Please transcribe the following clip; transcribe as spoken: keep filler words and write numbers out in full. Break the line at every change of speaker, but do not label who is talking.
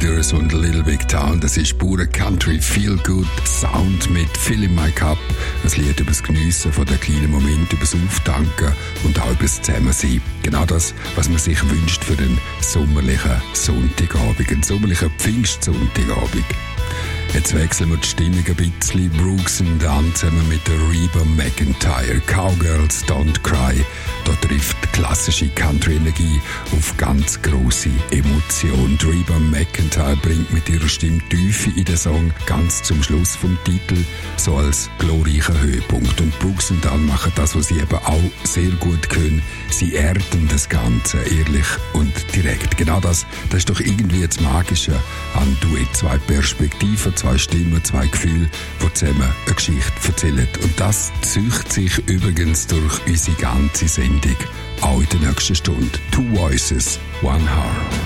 Breeders und Little Big Town. Das ist pure Country Feel Good Sound mit Fill in My Cup. Ein Lied über das Geniessen von den kleinen Momenten, über das Auftanken und auch über das Zusammensein. Genau das, was man sich wünscht für den sommerlichen Sonntagabend, einen sommerlichen Pfingstsonntagabend. Jetzt wechseln wir die Stimmung ein bisschen. Brooks and Dunn zusammen mit der Reba McEntire. Cowgirls Don't Cry. Da trifft klassische Country-Energie auf ganz grosse Emotion. Die Reba McEntire bringt mit ihrer Stimme Tiefe in den Song ganz zum Schluss vom Titel, so als glorreicher Höhepunkt. Und Brooks and Dunn machen das, was sie eben auch sehr gut können. Sie erden das Ganze ehrlich und direkt. Genau das, das ist doch irgendwie das Magische an Duett. Zwei Perspektiven, zwei Stimmen, zwei Gefühle, die zusammen eine Geschichte erzählen. Und das zieht sich übrigens durch unsere ganze Sendung, auch in der nächsten Stunde. Two Voices, One Heart.